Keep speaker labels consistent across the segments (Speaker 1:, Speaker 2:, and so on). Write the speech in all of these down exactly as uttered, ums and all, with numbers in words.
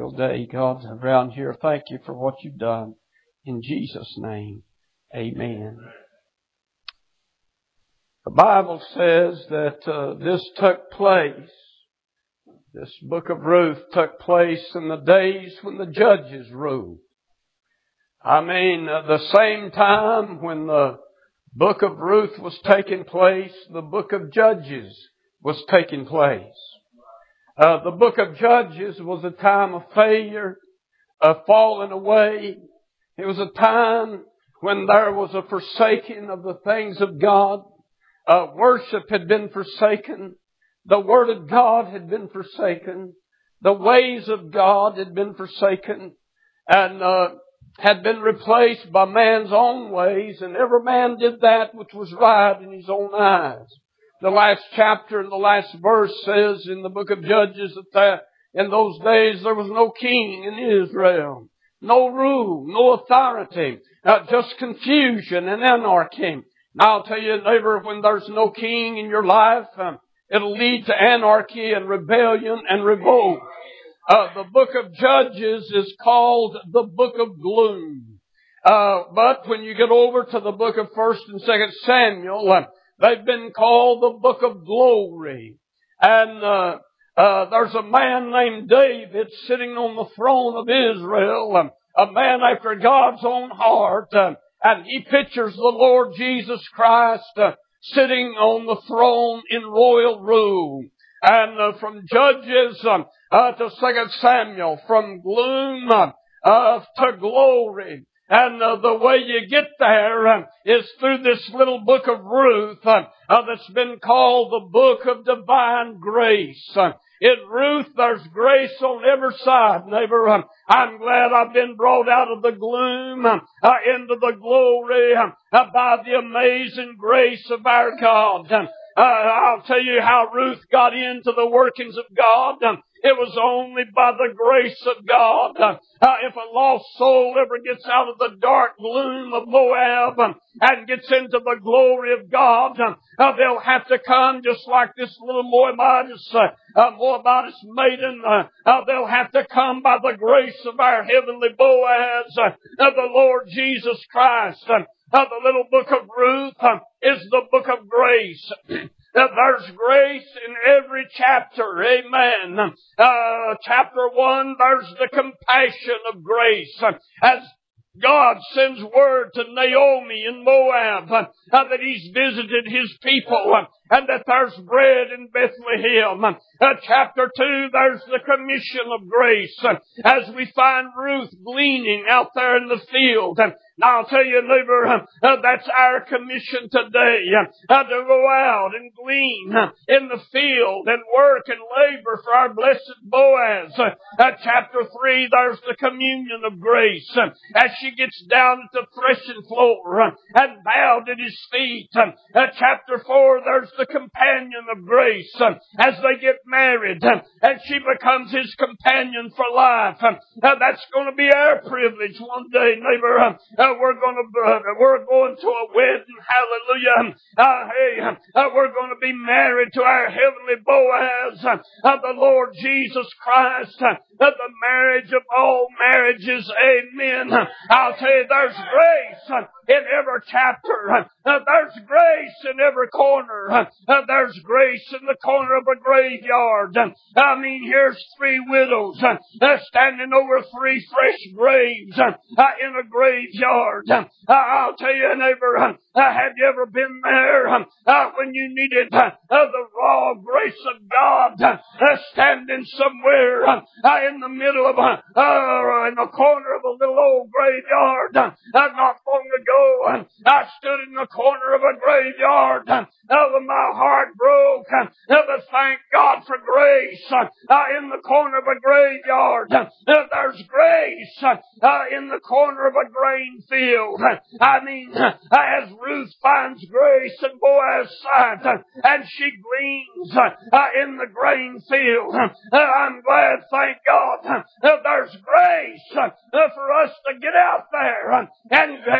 Speaker 1: Memorial Day, God, around here. Thank you for what you've done. In Jesus' name, amen. The Bible says that uh, this took place, this book of Ruth took place in the days when the judges ruled. I mean, uh, the same time when the book of Ruth was taking place, the book of Judges was taking place. Uh, the book of Judges was a time of failure, of falling away. It was a time when there was a forsaking of the things of God. Uh, worship had been forsaken. The Word of God had been forsaken. The ways of God had been forsaken and uh, had been replaced by man's own ways. And every man did that which was right in his own eyes. The last chapter and the last verse says in the book of Judges that in those days there was no king in Israel. No rule, no authority, uh, just confusion and anarchy. Now I'll tell you, neighbor, when there's no king in your life, um, it'll lead to anarchy and rebellion and revolt. Uh, the book of Judges is called the book of gloom. Uh, but when you get over to the book of First and Second Samuel, uh, they've been called the book of glory. And uh, uh, there's a man named David sitting on the throne of Israel, um, a man after God's own heart. Uh, and he pictures the Lord Jesus Christ uh, sitting on the throne in royal rule. And uh, from Judges um, uh, to Second Samuel, from gloom uh, uh, to glory. And uh, the way you get there uh, is through this little book of Ruth uh, uh, that's been called the book of divine grace. Uh, in Ruth, there's grace on every side, neighbor. Uh, I'm glad I've been brought out of the gloom uh, uh, into the glory uh, uh, by the amazing grace of our God. Uh, uh, I'll tell you how Ruth got into the workings of God. Uh, It was only by the grace of God. Uh, uh, if a lost soul ever gets out of the dark gloom of Moab um, and gets into the glory of God, um, uh, they'll have to come just like this little Moabitess, uh, uh, Moabitess maiden. Uh, uh, they'll have to come by the grace of our heavenly Boaz, uh, uh, the Lord Jesus Christ. Uh, uh, the little book of Ruth uh, is the book of grace. That there's grace in every chapter. Amen. Uh, chapter one, there's the compassion of grace. As God sends word to Naomi in Moab uh, uh, that He's visited His people uh, and that there's bread in Bethlehem. Uh, chapter two, there's the commission of grace uh, as we find Ruth gleaning out there in the field. Uh, now I'll tell you, neighbor, uh, uh, that's our commission today, uh, uh, to go out and glean uh, in the field and work and labor for our blessed Boaz. Uh, uh, chapter three, there's the communion of grace uh, as she gets down at the threshing floor uh, and bowed at His feet. Uh, uh, chapter four, there's the companion of grace uh, as they get married uh, and she becomes His companion for life. Uh, uh, that's going to be our privilege one day, neighbor. Uh, uh, we're going to uh, we're going to a wedding. Hallelujah. Uh, hey, uh, we're going to be married to our heavenly Boaz, uh, uh, the Lord Jesus Christ. Uh, uh, the marriage of all marriages. Amen. Uh, I'll tell you, there's grace uh, in every chapter. Uh, uh, there's grace in every corner. Uh, uh, there's grace in the corner of a graveyard. Uh, I mean, here's three widows uh, uh, standing over three fresh graves uh, uh, in a graveyard. Uh, I'll tell you, neighbor, uh, uh, have you ever been there uh, uh, when you needed uh, uh, the raw grace of God uh, uh, standing somewhere uh, uh, in the middle of a, uh, in the corner of a little old graveyard? Uh, uh, not long ago, uh, I stood in the corner of a graveyard uh, uh, when my heart broke. Uh, uh, but thank God for grace uh, uh, in the corner of a graveyard. Uh, uh, there's grace uh, uh, in the corner of a grain field. Uh, I mean, uh, as Ruth finds grace in Boaz's side, uh, and she gleans uh, uh, in the grain field. Uh, I'm glad, thank God, uh, there's grace uh, uh, for us to get out there uh, and, and glean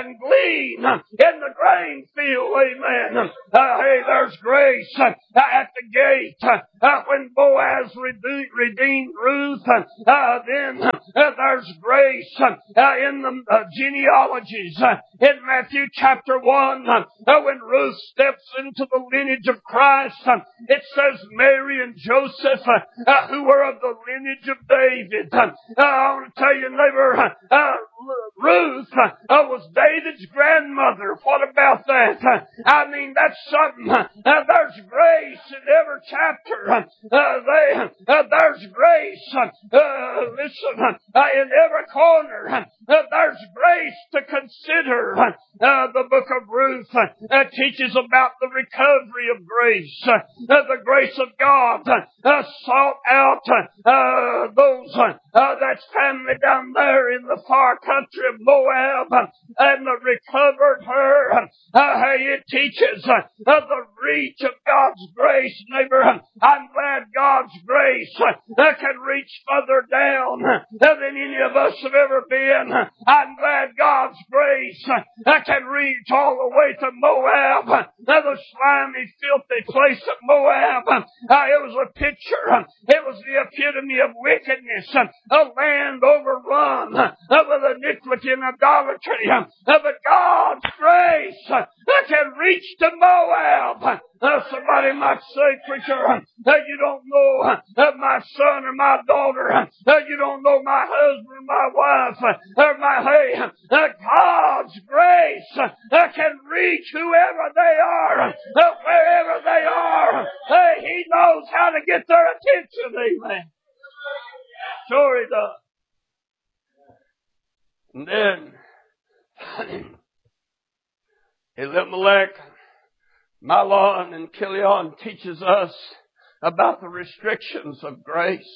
Speaker 1: green in the grain field. Amen. Uh, hey, there's grace uh, at the gate. Uh, when Boaz redeemed, redeemed Ruth, uh, then uh, there's grace uh, in the uh, genealogies. Uh, in Matthew chapter one, uh, when Ruth steps into the lineage of Christ, uh, it says Mary and Joseph, uh, uh, who were of the lineage of David. Uh, I want to tell you, neighbor, uh, uh, Ruth uh, was David's grandmother. What about that? Uh, I mean, that's something. Uh, there's grace in every chapter. Uh, they, uh, there's grace. Uh, listen, uh, in every corner. Uh, there's grace to consider. Uh, the book of Ruth uh, teaches about the recovery of grace. Uh, the grace of God uh, sought out uh, those, uh, that's family down there in the far country of Moab uh, and uh, recovered her. Uh, it teaches uh, the reach of God's grace, neighbor. I'm glad God's grace uh, can reach further down uh, than any of us have ever been. I'm glad God's grace uh, can reach all the way to Moab, uh, the slimy, filthy place of Moab. Uh, it was a picture. Uh, it was the epitome of wickedness. Uh, a land overrun uh, with iniquity and idolatry. Uh, but God's grace uh, can reach to Moab. Uh, somebody might say, preacher, uh, you don't know uh, my son or my daughter. Uh, you don't know my husband or my wife. Uh, or my, hey, uh, God's grace uh, can reach whoever they are, uh, wherever they are. Hey, He knows how to get their attention. Amen. Sure He does. And then Elimelech, Mahlon, and Chilion teaches us about the restrictions of grace.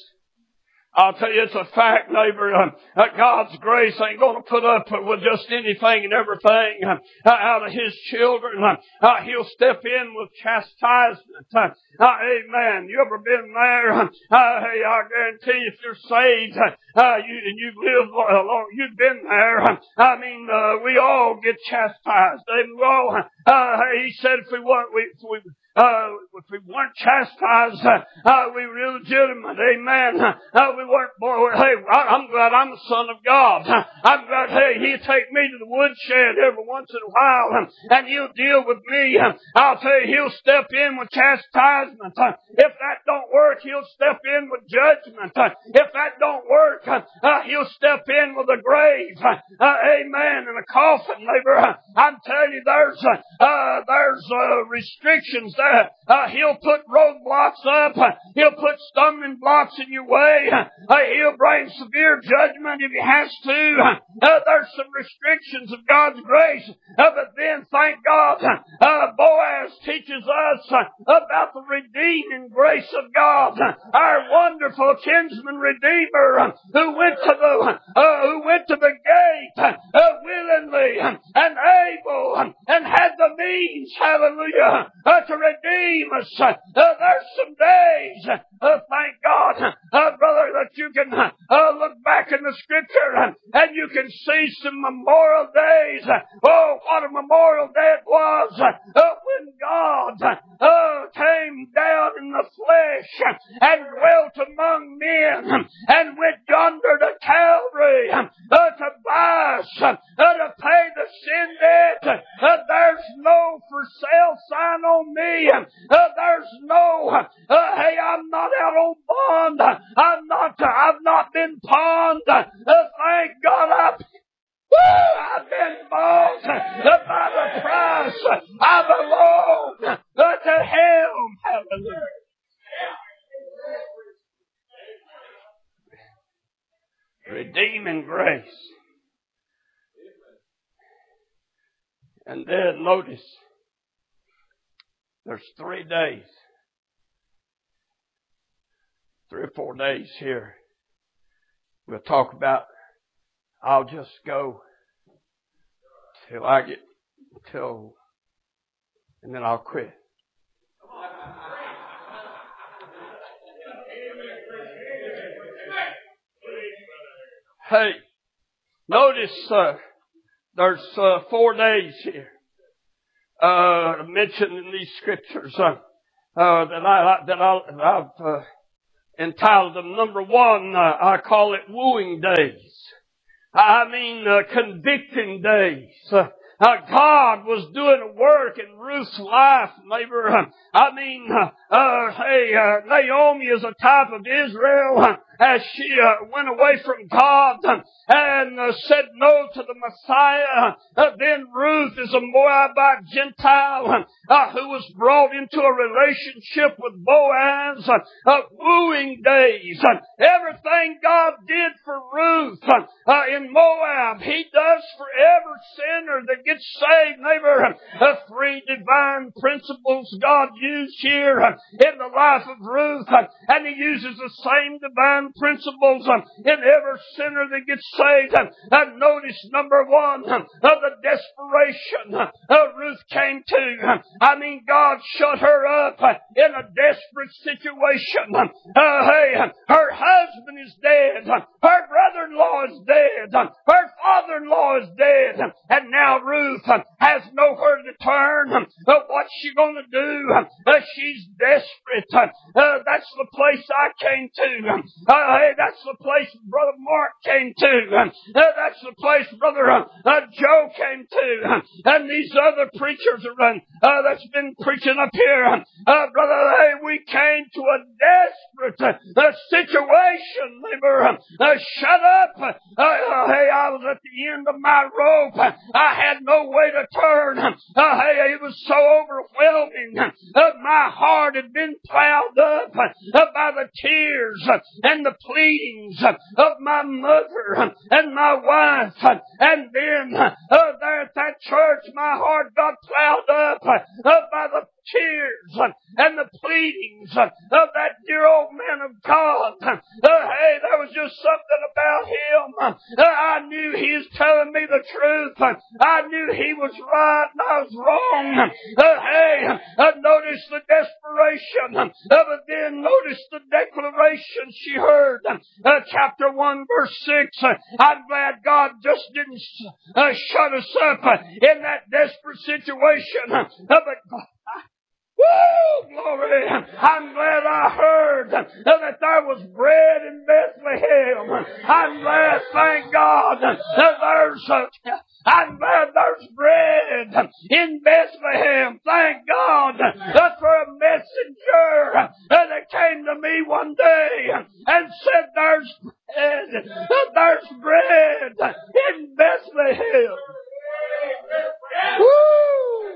Speaker 1: I'll tell you, it's a fact, neighbor, uh, uh, God's grace ain't going to put up with just anything and everything uh, out of His children. Uh, uh, he'll step in with chastisement. Uh, uh, amen. You ever been there? Uh, hey, I guarantee if you're saved uh, uh, you, and you've lived long, you've been there. Uh, I mean, uh, we all get chastised. Amen. We all, uh, He said if we want, we, if we Uh, if we weren't chastised, uh, uh, we were illegitimate. Amen. Uh, we weren't born. Hey, I'm glad I'm the son of God. Uh, I'm glad, hey, He'll take me to the woodshed every once in a while, uh, and He'll deal with me. Uh, I'll tell you, He'll step in with chastisement. Uh, if that don't work, He'll step in with judgment. Uh, if that don't work, uh, uh, He'll step in with a grave. Uh, uh, amen. And a coffin, neighbor. Uh, I'm telling you, there's, uh, uh, there's, uh, restrictions there. Uh, he'll put roadblocks up. Uh, he'll put stumbling blocks in your way. Uh, he'll bring severe judgment if He has to. Uh, there's some restrictions of God's grace. Uh, but then, thank God, uh, Boaz teaches us uh, about the redeeming grace of God. Uh, our wonderful kinsman redeemer uh, who went to the uh, who went to the gate uh, willingly uh, and able uh, and had the means, hallelujah, uh, to redeem us. Uh, there's some days, uh, thank God, uh, brother, that you can uh, look back in the Scripture uh, and you can see some memorial days. Uh, oh, what a memorial day it was uh, when God uh, came down in the flesh uh, and dwelt among men uh, and went yonder to Calvary uh, to buy us, uh, to pay the sin debt. Uh, there's no for sale sign on me. Uh, there's no, uh, hey, I'm not out on bond. I'm not, I've not been pawned. Uh, thank God I've, woo, I've been bought uh, by the price. I belong uh, to Him. Hallelujah. Redeeming grace. And then notice, there's three days, three or four days here. We'll talk about, I'll just go till I get, till, and then I'll quit. Hey, notice, uh, There's uh, four days here uh, mentioned in these scriptures uh, uh, that I that I, I've uh, entitled them. Number one, uh, I call it wooing days. I mean uh, convicting days. Uh, Uh, God was doing a work in Ruth's life, neighbor. Uh, I mean, uh, uh, hey, uh, Naomi is a type of Israel uh, as she uh, went away from God uh, and uh, said no to the Messiah. Uh, then Ruth is a Moabite Gentile uh, who was brought into a relationship with Boaz. Uh, uh, wooing days. Uh, everything God did for Ruth uh, uh, in Moab, He does for every sinner that gets saved, neighbor. Uh, three divine principles God used here uh, in the life of Ruth, uh, and He uses the same divine principles uh, in every sinner that gets saved. Uh, uh, notice number one, uh, the desperation uh, uh, Ruth came to. Uh, I mean, God shut her up uh, in a desperate situation. Uh, uh, hey, uh, her husband is dead. Uh, her brother-in-law is dead. Uh, her father-in-law is dead. Uh, and now Ruth uh, has nowhere to turn. Uh, what's she going to do? Uh, she's desperate. Uh, uh, that's the place I came to. Uh, hey, that's the place Brother Mark came to. Uh, that's the place Brother uh, uh, Joe came to. Uh, and these other preachers are, uh, that's been preaching up here. Uh, brother, hey, we came to a desperate uh, situation, neighbor. Uh, shut up. Uh, uh, hey, I was at the end of my rope. I had no way to turn. Uh, hey, it was so overwhelming. Uh, my heart had been plowed up uh, by the tears uh, and the pleadings uh, of my mother uh, and my wife. Uh, and then uh, there at that church, my heart got plowed up uh, by the tears uh, and the pleadings uh, of that dear old man of God. Uh, hey, there was just something about him. Uh, I knew he was telling me the truth. Uh, I knew he was right and I was wrong. Uh, hey, uh, notice the desperation. Uh, but then notice the declaration she heard. Uh, chapter one, verse six. Uh, I'm glad God just didn't uh, shut us up uh, in that desperate situation. Uh, but woo! Glory! I'm glad I heard that there was bread in Bethlehem. I'm glad, thank God, that there's a, I'm glad there's bread in Bethlehem. Thank God for a messenger that came to me one day and said there's bread. There's bread in Bethlehem. Woo!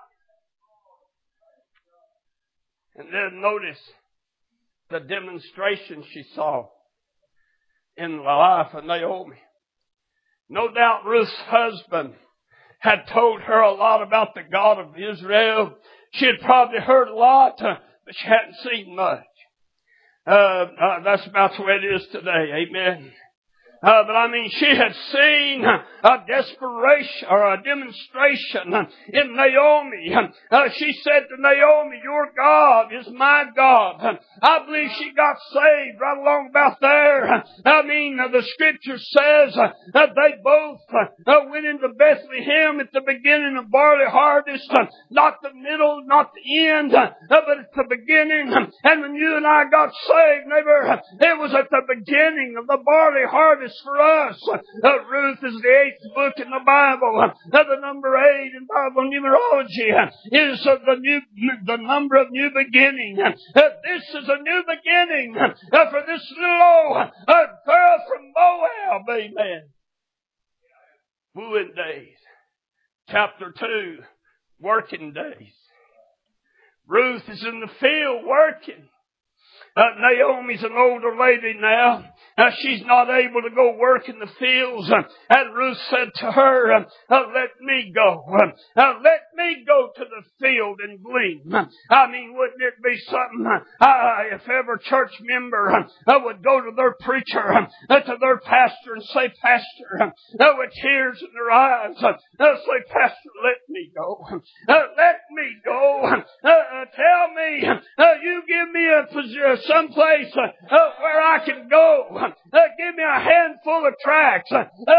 Speaker 1: And then notice the demonstration she saw in the life of Naomi. No doubt Ruth's husband had told her a lot about the God of Israel. She had probably heard a lot, uh, but she hadn't seen much. Uh, uh, that's about the way it is today. Amen. Uh, but I mean, she had seen a desperation or a demonstration in Naomi. Uh, she said to Naomi, your God is my God. I believe she got saved right along about there. I mean, uh, the scripture says uh, that they both uh, went into Bethlehem at the beginning of barley harvest, uh, not the middle, not the end, uh, but at the beginning. And when you and I got saved, neighbor, it was at the beginning of the barley harvest for us. Uh, Ruth is the eighth book in the Bible. Uh, the number eight in Bible numerology uh, is uh, the new, the number of new beginning. Uh, this is a new beginning uh, for this little uh, girl from Moab. Amen. Wooing days. Chapter two, working days. Ruth is in the field working. Uh, Naomi's an older lady now. Uh, she's not able to go work in the fields. Uh, and Ruth said to her, uh, uh, let me go. Uh, uh, let me go to the field and glean. Uh, I mean, wouldn't it be something uh, uh, if every church member uh, would go to their preacher, uh, to their pastor and say, Pastor, uh, with tears in their eyes, uh, uh, say, Pastor, let me go. Uh, let me go. Uh, uh, tell me, uh, you give me a position, someplace uh, uh, where I can go. Uh, give me a handful of tracts. Uh, let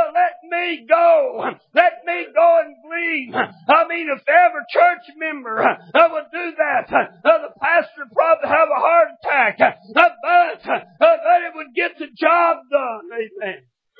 Speaker 1: me go. Let me go and bleed. I mean, if every church member uh, would do that, uh, the pastor would probably have a heart attack. Uh, but uh, that it would get the job done. Amen.